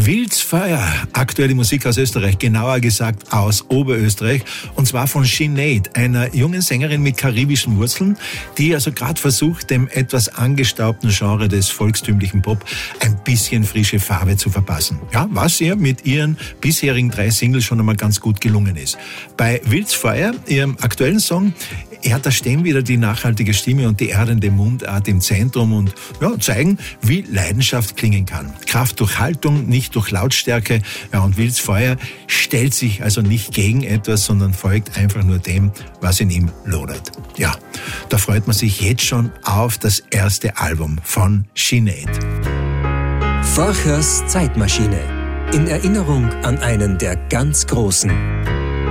Wilds Feuer, aktuelle Musik aus Österreich, genauer gesagt aus Oberösterreich, und zwar von Sinead, einer jungen Sängerin mit karibischen Wurzeln, die also gerade versucht, dem etwas angestaubten Genre des volkstümlichen Pop ein bisschen frische Farbe zu verpassen. Ja, was ihr mit ihren bisherigen 3 Singles schon einmal ganz gut gelungen ist. Bei Wilds Feuer, ihrem aktuellen Song, da stehen wieder die nachhaltige Stimme und die erdende Mundart im Zentrum und zeigen, wie Leidenschaft klingen kann. Kraft durch Haltung, nicht durch Lautstärke. Ja, und Wilds Feuer stellt sich also nicht gegen etwas, sondern folgt einfach nur dem, was in ihm lodert. Ja, da freut man sich jetzt schon auf das erste Album von Sinead. Forchers Zeitmaschine. In Erinnerung an einen der ganz Großen.